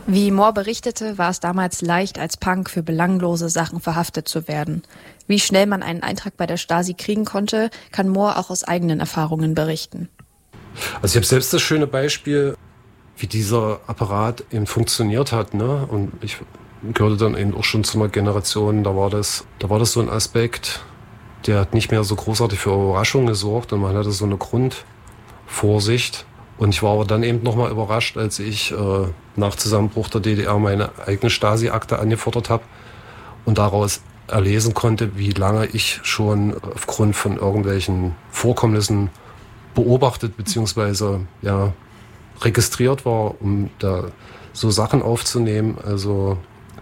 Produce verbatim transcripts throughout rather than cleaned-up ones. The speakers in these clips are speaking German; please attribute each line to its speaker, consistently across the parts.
Speaker 1: Wie Mohr berichtete, war es damals leicht, als Punk für belanglose Sachen verhaftet zu werden. Wie schnell man einen Eintrag bei der Stasi kriegen konnte, kann Mohr auch aus eigenen Erfahrungen berichten.
Speaker 2: Also ich habe selbst das schöne Beispiel, wie dieser Apparat eben funktioniert hat, ne? Und ich gehörte dann eben auch schon zu einer Generation, da war das, da war das so ein Aspekt, der hat nicht mehr so großartig für Überraschungen gesorgt und man hatte so eine Grundvorsicht. Und ich war aber dann eben nochmal überrascht, als ich äh, nach Zusammenbruch der D D R meine eigene Stasi-Akte angefordert habe und daraus erlesen konnte, wie lange ich schon aufgrund von irgendwelchen Vorkommnissen beobachtet bzw. ja, registriert war, um da so Sachen aufzunehmen. Also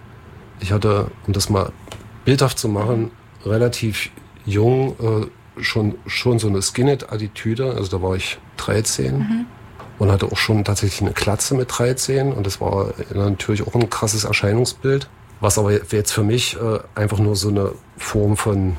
Speaker 2: ich hatte, um das mal bildhaft zu machen, relativ jung äh, schon, schon so eine Skinhead-Attitüde. Also da war ich dreizehn. Mhm. Und hatte auch schon tatsächlich eine Glatze mit dreizehn. Und das war natürlich auch ein krasses Erscheinungsbild. Was aber jetzt für mich äh, einfach nur so eine Form von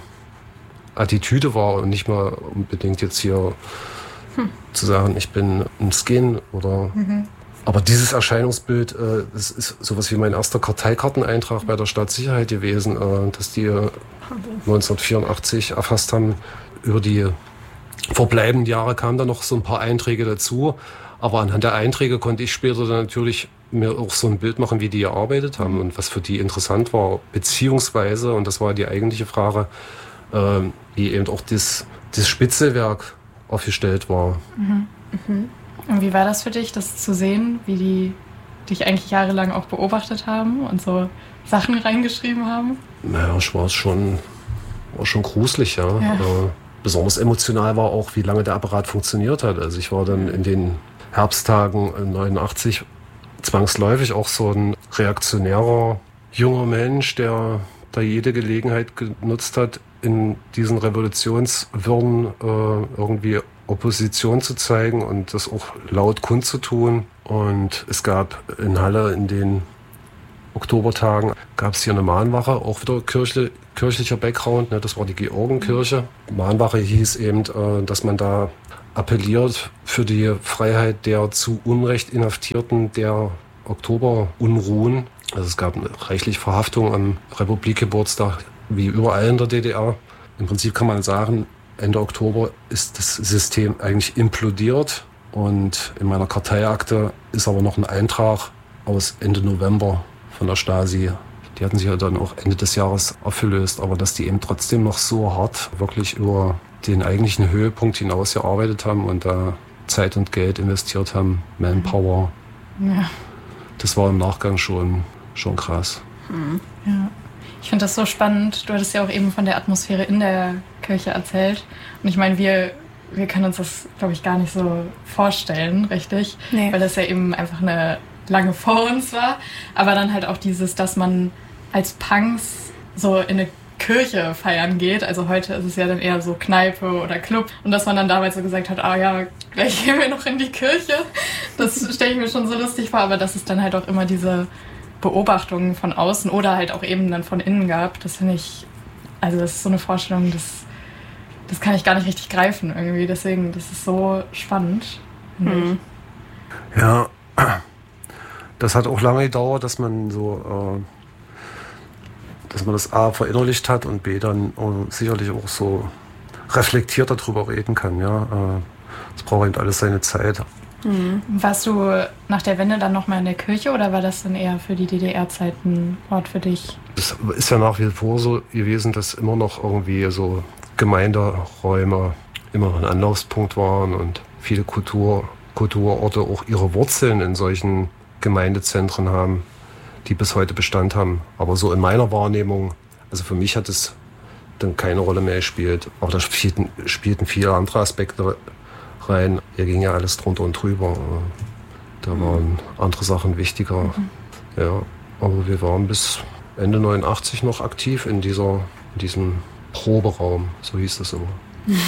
Speaker 2: Attitüde war und nicht mal unbedingt jetzt hier hm. zu sagen, ich bin ein Skin oder... Mhm. Aber dieses Erscheinungsbild, äh, das ist sowas wie mein erster Karteikarteneintrag bei der Staatssicherheit gewesen, äh, dass die äh, neunzehnhundertvierundachtzig erfasst haben. Über die verbleibenden Jahre kamen dann noch so ein paar Einträge dazu. Aber anhand der Einträge konnte ich später dann natürlich mir auch so ein Bild machen, wie die gearbeitet haben und was für die interessant war. Beziehungsweise, und das war die eigentliche Frage, äh, wie eben auch das, das Spitzelwerk aufgestellt war.
Speaker 3: Mhm. Mhm. Und wie war das für dich, das zu sehen, wie die dich eigentlich jahrelang auch beobachtet haben und so Sachen reingeschrieben haben?
Speaker 2: Naja, ich war schon, war schon gruselig, ja. ja. Äh, besonders emotional war auch, wie lange der Apparat funktioniert hat. Also ich war dann in den Herbsttagen neunundachtzig zwangsläufig auch so ein reaktionärer junger Mensch, der da jede Gelegenheit genutzt hat, in diesen Revolutionswirren äh, irgendwie Opposition zu zeigen und das auch laut kundzutun. Und es gab in Halle in den Oktobertagen gab es hier eine Mahnwache, auch wieder kirchli- kirchlicher Background, ne, das war die Georgenkirche. Mahnwache hieß eben, äh, dass man da appelliert für die Freiheit der zu Unrecht Inhaftierten der Oktoberunruhen. Also es gab eine reichliche Verhaftung am Republikgeburtstag, wie überall in der D D R. Im Prinzip kann man sagen, Ende Oktober ist das System eigentlich implodiert. Und in meiner Karteiakte ist aber noch ein Eintrag aus Ende November von der Stasi. Die hatten sich ja dann auch Ende des Jahres aufgelöst, aber dass die eben trotzdem noch so hart wirklich über den eigentlichen Höhepunkt hinaus gearbeitet haben und da Zeit und Geld investiert haben, Manpower. Ja. Das war im Nachgang schon, schon krass.
Speaker 3: Mhm. Ja. Ich finde das so spannend. Du hattest ja auch eben von der Atmosphäre in der Kirche erzählt. Und ich meine, wir, wir können uns das, glaube ich, gar nicht so vorstellen, richtig? Nee. Weil das ja eben einfach eine lange vor uns war. Aber dann halt auch dieses, dass man als Punks so in eine Kirche feiern geht. Also heute ist es ja dann eher so Kneipe oder Club. Und dass man dann damals so gesagt hat, ah ja, gleich gehen wir noch in die Kirche. Das stelle ich mir schon so lustig vor. Aber dass es dann halt auch immer diese Beobachtungen von außen oder halt auch eben dann von innen gab, das finde ich, also das ist so eine Vorstellung, das, das kann ich gar nicht richtig greifen irgendwie. Deswegen, das ist so spannend. Mhm.
Speaker 2: Ja, das hat auch lange gedauert, dass man so, äh, dass man das A verinnerlicht hat und B dann äh, sicherlich auch so reflektiert darüber reden kann. Ja, das braucht eben alles seine Zeit.
Speaker 3: Mhm. Warst du nach der Wende dann nochmal in der Kirche oder war das dann eher für die D D R-Zeit ein Ort für dich?
Speaker 2: Es ist ja nach wie vor so gewesen, dass immer noch irgendwie so Gemeinderäume immer ein Anlaufspunkt waren und viele Kultur, Kulturorte auch ihre Wurzeln in solchen Gemeindezentren haben, die bis heute Bestand haben. Aber so in meiner Wahrnehmung, also für mich hat es dann keine Rolle mehr gespielt. Aber da spielten, spielten viele andere Aspekte rein. Hier ging ja alles drunter und drüber. Da waren andere Sachen wichtiger. Mhm. Ja, aber wir waren bis Ende neunundachtzig noch aktiv in dieser, in diesem Proberaum, so hieß das immer.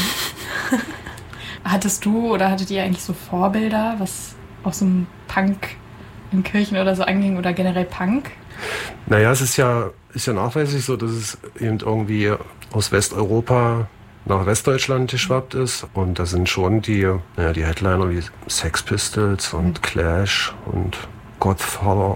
Speaker 3: Hattest du oder hattet ihr eigentlich so Vorbilder, was auch so ein Punk in Kirchen oder so anging oder generell Punk?
Speaker 2: Naja, es ist ja, ist ja nachweislich so, dass es eben irgendwie aus Westeuropa nach Westdeutschland geschwappt ist. Und da sind schon die, naja, die Headliner wie Sex Pistols und Clash und Godfather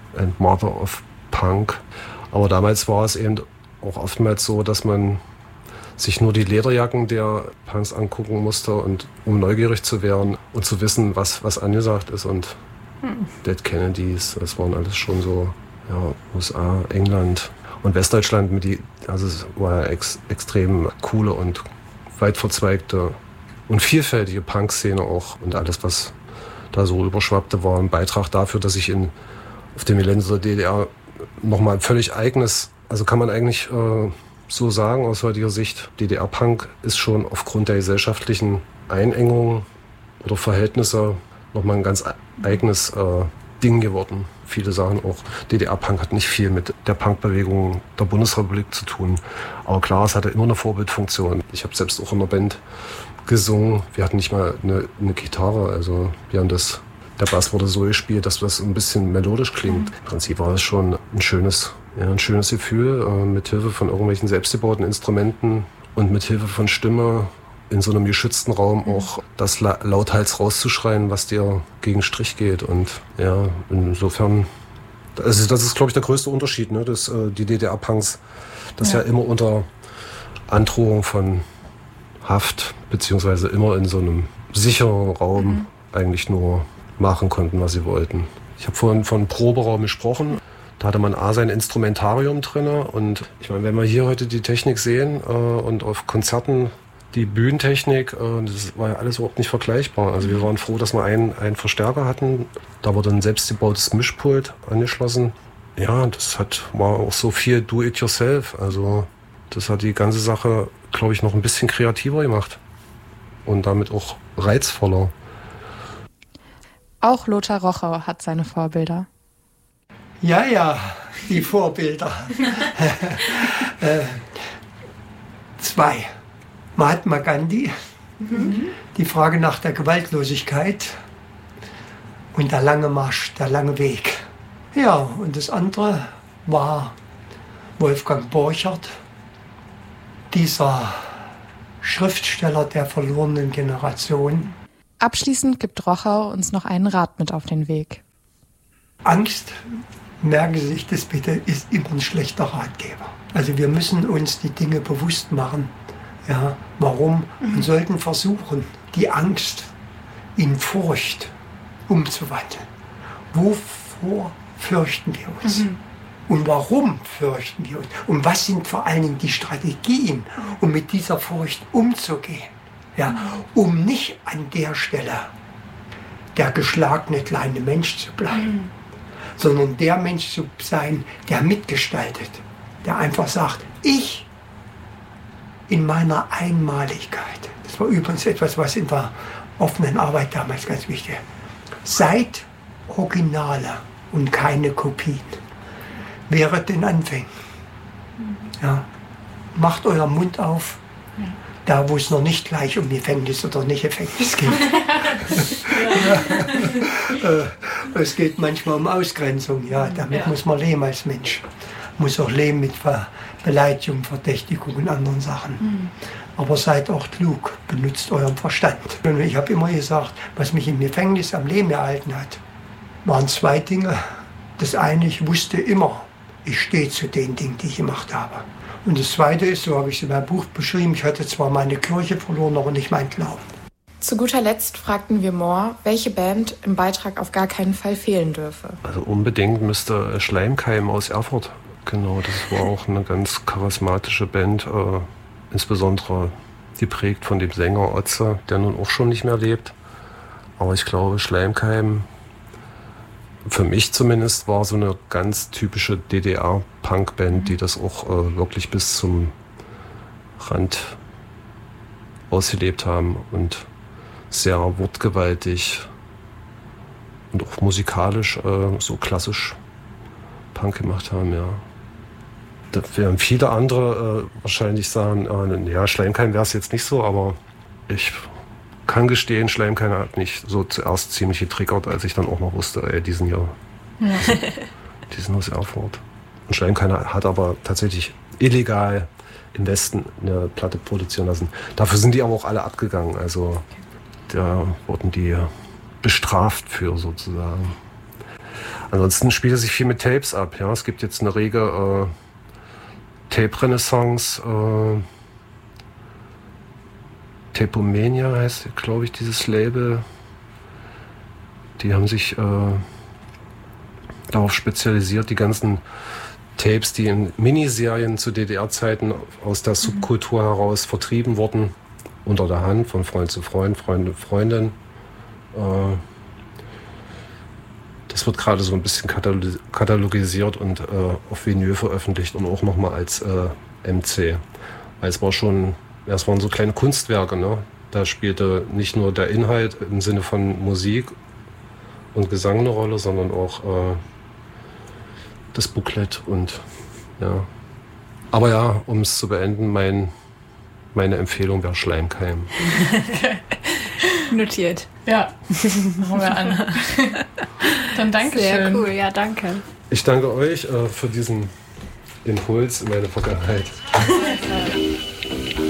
Speaker 2: and Mother of Punk. Aber damals war es eben auch oftmals so, dass man sich nur die Lederjacken der Punks angucken musste, und um neugierig zu werden und zu wissen, was, was angesagt ist. Und hm. Dead Kennedys, das waren alles schon so, ja, U S A, England und Westdeutschland. Mit die, also es war ja ex, extrem coole und weit verzweigte und vielfältige Punk-Szene auch. Und alles, was da so überschwappte, war ein Beitrag dafür, dass ich in, auf dem Gelände der D D R nochmal ein völlig eigenes, also kann man eigentlich äh, so sagen aus heutiger Sicht, D D R-Punk ist schon aufgrund der gesellschaftlichen Einengung oder Verhältnisse nochmal ein ganz eigenes äh, Ding geworden. Viele sagen auch, D D R-Punk hat nicht viel mit der Punkbewegung der Bundesrepublik zu tun. Aber klar, es hatte immer eine Vorbildfunktion. Ich habe selbst auch in der Band gesungen. Wir hatten nicht mal eine, eine Gitarre. Also wir haben das, der Bass wurde so gespielt, dass das ein bisschen melodisch klingt. Im Prinzip war es schon ein schönes, ja, ein schönes Gefühl, äh, mit Hilfe von irgendwelchen selbstgebauten Instrumenten und mit Hilfe von Stimme in so einem geschützten Raum auch das la- lauthals rauszuschreien, was dir gegen Strich geht. Und ja, insofern, also das ist, glaube ich, der größte Unterschied, ne? Dass äh, die D D R-Punks das ja. ja immer unter Androhung von Haft, beziehungsweise immer in so einem sicheren Raum mhm. eigentlich nur machen konnten, was sie wollten. Ich habe vorhin von Proberaum gesprochen. Da hatte man A sein Instrumentarium drin. Und ich meine, wenn wir hier heute die Technik sehen äh, und auf Konzerten die Bühnentechnik, äh, das war ja alles überhaupt nicht vergleichbar. Also wir waren froh, dass wir einen, einen Verstärker hatten. Da wurde ein selbstgebautes Mischpult angeschlossen. Ja, das hat, war auch so viel Do-it-yourself. Also das hat die ganze Sache, glaube ich, noch ein bisschen kreativer gemacht. Und damit auch reizvoller.
Speaker 1: Auch Lothar Rochau hat seine Vorbilder.
Speaker 4: Ja, ja, die Vorbilder. äh, zwei. Mahatma Gandhi, mhm. die Frage nach der Gewaltlosigkeit und der lange Marsch, der lange Weg. Ja, und das andere war Wolfgang Borchert, dieser Schriftsteller der verlorenen Generation.
Speaker 1: Abschließend gibt Rochau uns noch einen Rat mit auf den Weg.
Speaker 4: Angst, merken Sie sich das bitte, ist immer ein schlechter Ratgeber. Also wir müssen uns die Dinge bewusst machen. Ja, warum? Und sollten versuchen, die Angst in Furcht umzuwandeln. Wovor fürchten wir uns? Mhm. Und warum fürchten wir uns? Und was sind vor allen Dingen die Strategien, um mit dieser Furcht umzugehen? Ja, um nicht an der Stelle der geschlagene kleine Mensch zu bleiben, mhm. sondern der Mensch zu sein, der mitgestaltet, der einfach sagt, ich in meiner Einmaligkeit. Das war übrigens etwas, was in der offenen Arbeit damals ganz wichtig war. Seid Originale und keine Kopien. Wäret den Anfängen. Ja. Macht euren Mund auf, ja. da wo es noch nicht gleich um Gefängnis oder nicht Gefängnis geht. ja. Es geht manchmal um Ausgrenzung. Ja, damit ja. muss man leben als Mensch. Muss auch leben mit Ver- Beleidigung, Verdächtigung und anderen Sachen. Mhm. Aber seid auch klug, benutzt euren Verstand. Und ich habe immer gesagt, was mich im Gefängnis am Leben erhalten hat, waren zwei Dinge. Das eine, ich wusste immer, ich stehe zu den Dingen, die ich gemacht habe. Und das zweite ist, so habe ich es in meinem Buch beschrieben, ich hatte zwar meine Kirche verloren, aber nicht mein Glauben.
Speaker 1: Zu guter Letzt fragten wir Mohr, welche Band im Beitrag auf gar keinen Fall fehlen dürfe.
Speaker 2: Also unbedingt müsste Schleimkeim aus Erfurt. Genau, das war auch eine ganz charismatische Band, äh, insbesondere geprägt von dem Sänger Otze, der nun auch schon nicht mehr lebt. Aber ich glaube, Schleimkeim, für mich zumindest, war so eine ganz typische D D R-Punk-Band, die das auch äh, wirklich bis zum Rand ausgelebt haben und sehr wortgewaltig und auch musikalisch äh, so klassisch Punk gemacht haben, ja. Da werden viele andere äh, wahrscheinlich sagen, äh, ja, Schleimkeim wäre es jetzt nicht so, aber ich kann gestehen, Schleimkeim hat mich so zuerst ziemlich getriggert, als ich dann auch noch wusste, ey, die sind hier, ja. die sind aus Erfurt. Und Schleimkeim hat aber tatsächlich illegal im Westen eine Platte produzieren lassen. Dafür sind die aber auch alle abgegangen, also da wurden die bestraft für sozusagen. Ansonsten spielt sich viel mit Tapes ab. Ja? Es gibt jetzt eine rege äh, Tape-Renaissance. Äh, Tapomania heißt, glaube ich, dieses Label. Die haben sich äh, darauf spezialisiert, die ganzen Tapes, die in Miniserien zu D D R-Zeiten aus der Subkultur heraus vertrieben wurden, unter der Hand, von Freund zu Freund, Freund, Freundin. Äh, das wird gerade so ein bisschen katalogisiert und äh, auf Vinyl veröffentlicht und auch nochmal als äh, M C. Es war schon, es waren so kleine Kunstwerke, ne? Da spielte nicht nur der Inhalt im Sinne von Musik und Gesang eine Rolle, sondern auch äh, das Booklet und ja. Aber ja, um es zu beenden, mein, meine Empfehlung wäre Schleimkeim.
Speaker 1: Notiert.
Speaker 3: Ja, machen wir an. Dann danke
Speaker 1: Sehr
Speaker 3: schön.
Speaker 1: cool, ja, danke.
Speaker 2: Ich danke euch äh, für diesen Impuls in meine Vergangenheit.